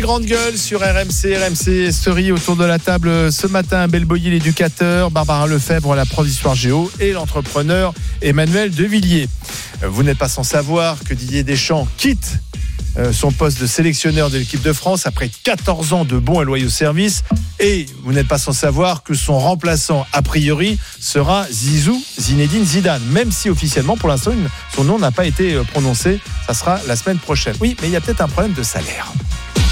grande gueule sur RMC Story autour de la table ce matin. Belle Boyer, l'éducateur, Barbara Lefebvre, la prof d'histoire géo et l'entrepreneur Emmanuel Devilliers. Vous n'êtes pas sans savoir que Didier Deschamps quitte son poste de sélectionneur de l'équipe de France après 14 ans de bons et loyaux services, et vous n'êtes pas sans savoir que son remplaçant a priori sera Zizou, Zinedine Zidane, même si officiellement pour l'instant son nom n'a pas été prononcé. Ça sera la semaine prochaine. Oui, mais il y a peut-être un problème de salaire.